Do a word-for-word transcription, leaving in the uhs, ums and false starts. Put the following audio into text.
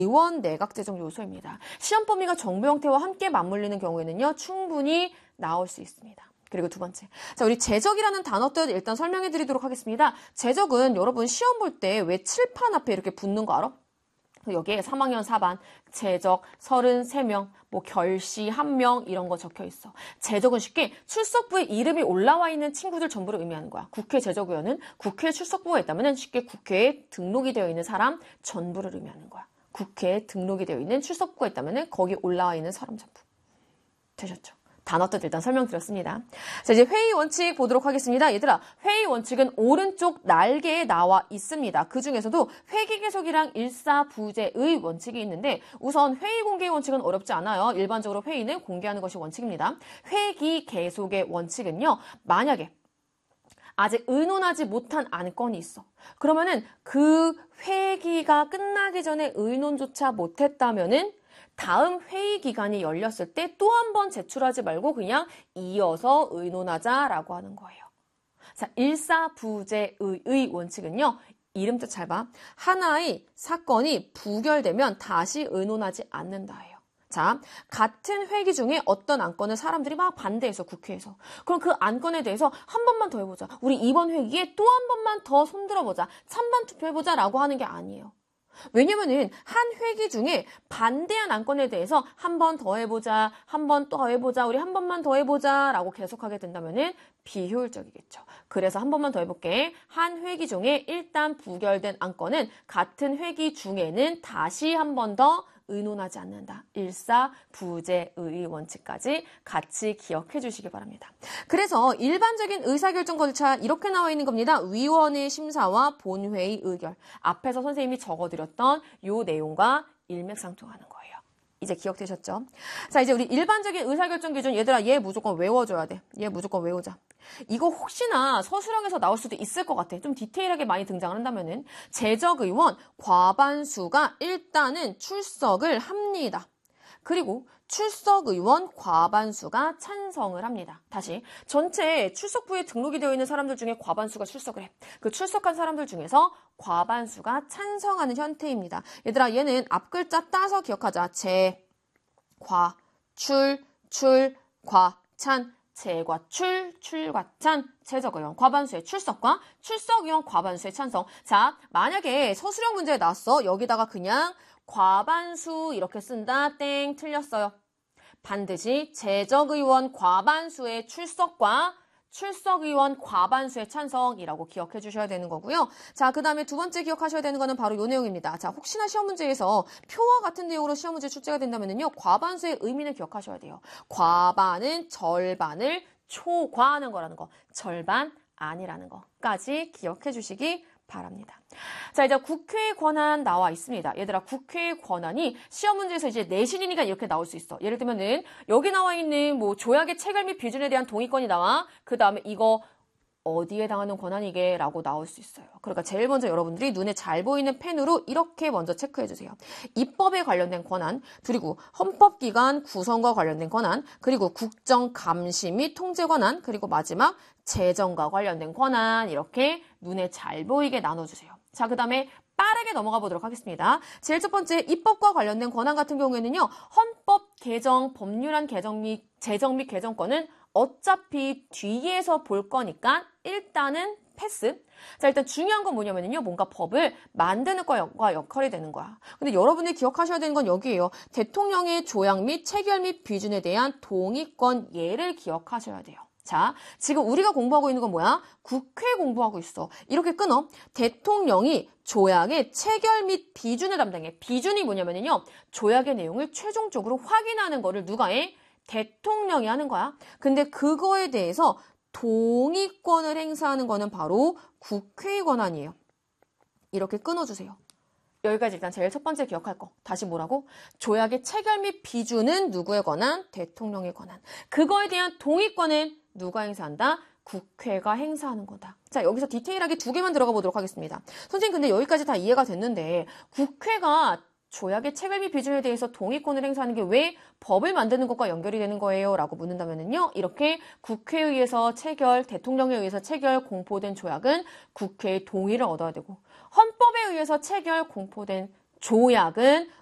의원 내각 제정 요소입니다. 시험 범위가 정부 형태와 함께 맞물리는 경우에는요, 충분히 나올 수 있습니다. 그리고 두 번째. 자, 우리 제적이라는 단어도 일단 설명해 드리도록 하겠습니다. 제적은 여러분 시험 볼 때 왜 칠판 앞에 이렇게 붙는 거 알아? 여기에 삼 학년 사 반, 제적 서른세 명, 뭐 결시 한 명 이런 거 적혀 있어. 제적은 쉽게 출석부에 이름이 올라와 있는 친구들 전부를 의미하는 거야. 국회 제적의원은 국회 출석부가 있다면 쉽게 국회에 등록이 되어 있는 사람 전부를 의미하는 거야. 국회에 등록이 되어 있는 출석부가 있다면 거기 올라와 있는 사람 전부. 되셨죠? 단어뜻 일단 설명드렸습니다. 자, 이제 회의 원칙 보도록 하겠습니다. 얘들아, 회의 원칙은 오른쪽 날개에 나와 있습니다. 그 중에서도 회기계속이랑 일사부재의 원칙이 있는데 우선 회의 공개 원칙은 어렵지 않아요. 일반적으로 회의는 공개하는 것이 원칙입니다. 회기계속의 원칙은요, 만약에 아직 의논하지 못한 안건이 있어. 그러면은 그 회기가 끝나기 전에 의논조차 못했다면은 다음 회의 기간이 열렸을 때 또 한 번 제출하지 말고 그냥 이어서 의논하자라고 하는 거예요. 자, 일사부재의 원칙은요. 이름 뜻 잘 봐. 하나의 사건이 부결되면 다시 의논하지 않는다예요. 자, 같은 회기 중에 어떤 안건을 사람들이 막 반대해서 국회에서. 그럼 그 안건에 대해서 한 번만 더 해보자. 우리 이번 회기에 또 한 번만 더 손들어보자. 찬반 투표해보자 라고 하는 게 아니에요. 왜냐면은 한 회기 중에 반대한 안건에 대해서 한 번 더 해보자, 한 번 더 해보자, 우리 한 번만 더 해보자 라고 계속하게 된다면은 비효율적이겠죠. 그래서 한 번만 더 해볼게. 한 회기 중에 일단 부결된 안건은 같은 회기 중에는 다시 한 번 더 의논하지 않는다. 일사부재의 원칙까지 같이 기억해 주시기 바랍니다. 그래서 일반적인 의사결정 절차 이렇게 나와 있는 겁니다. 위원회 심사와 본회의 의결. 앞에서 선생님이 적어드렸던 요 내용과 일맥상통하는 거예요. 이제 기억되셨죠? 자, 이제 우리 일반적인 의사결정 기준, 얘들아 얘 무조건 외워줘야 돼. 얘 무조건 외우자. 이거 혹시나 서술형에서 나올 수도 있을 것 같아. 좀 디테일하게 많이 등장을 한다면은 제적의원 과반수가 일단은 출석을 합니다. 그리고 출석의원 과반수가 찬성을 합니다. 다시 전체 출석부에 등록이 되어 있는 사람들 중에 과반수가 출석을 해. 그 출석한 사람들 중에서 과반수가 찬성하는 형태입니다. 얘들아 얘는 앞글자 따서 기억하자. 제, 과, 출, 출, 과, 찬. 제과 출, 출과 찬, 제적의원 과반수의 출석과 출석의원 과반수의 찬성. 자, 만약에 서술형 문제에 나왔어. 여기다가 그냥 과반수 이렇게 쓴다. 땡, 틀렸어요. 반드시 제적의원 과반수의 출석과 출석의원 과반수의 찬성이라고 기억해 주셔야 되는 거고요. 자, 그 다음에 두 번째 기억하셔야 되는 거는 바로 이 내용입니다. 자, 혹시나 시험 문제에서 표와 같은 내용으로 시험 문제 출제가 된다면요. 과반수의 의미는 기억하셔야 돼요. 과반은 절반을 초과하는 거라는 거. 절반 아니라는 거까지 기억해 주시기 바랍니다. 자, 이제 국회의 권한 나와 있습니다. 얘들아, 국회의 권한이 시험 문제에서 이제 내신이니까 이렇게 나올 수 있어. 예를 들면은 여기 나와 있는 뭐 조약의 체결 및 비준에 대한 동의권이 나와. 그 다음에 이거 어디에 해당하는 권한이게? 라고 나올 수 있어요. 그러니까 제일 먼저 여러분들이 눈에 잘 보이는 펜으로 이렇게 먼저 체크해 주세요. 입법에 관련된 권한, 그리고 헌법기관 구성과 관련된 권한, 그리고 국정감시 및 통제 권한, 그리고 마지막 재정과 관련된 권한 이렇게 눈에 잘 보이게 나눠주세요. 자, 그 다음에 빠르게 넘어가 보도록 하겠습니다. 제일 첫 번째 입법과 관련된 권한 같은 경우에는요. 헌법 개정, 법률안 개정 및 재정 및 개정권은 어차피 뒤에서 볼 거니까 일단은 패스. 자, 일단 중요한 건 뭐냐면요. 뭔가 법을 만드는 거와 역할이 되는 거야. 근데 여러분이 기억하셔야 되는 건 여기예요. 대통령의 조약 및 체결 및 비준에 대한 동의권 예를 기억하셔야 돼요. 자, 지금 우리가 공부하고 있는 건 뭐야? 국회 공부하고 있어. 이렇게 끊어. 대통령이 조약의 체결 및 비준을 담당해. 비준이 뭐냐면요. 조약의 내용을 최종적으로 확인하는 거를 누가 해? 대통령이 하는 거야. 근데 그거에 대해서 동의권을 행사하는 거는 바로 국회의 권한이에요. 이렇게 끊어주세요. 여기까지 일단 제일 첫 번째 기억할 거. 다시 뭐라고? 조약의 체결 및 비준은 누구의 권한? 대통령의 권한. 그거에 대한 동의권은 누가 행사한다? 국회가 행사하는 거다. 자, 여기서 디테일하게 두 개만 들어가 보도록 하겠습니다. 선생님, 근데 여기까지 다 이해가 됐는데 국회가 조약의 체결 및 비준에 대해서 동의권을 행사하는 게 왜 법을 만드는 것과 연결이 되는 거예요? 라고 묻는다면요. 이렇게 국회에 의해서 체결, 대통령에 의해서 체결, 공포된 조약은 국회의 동의를 얻어야 되고 헌법에 의해서 체결, 공포된 조약은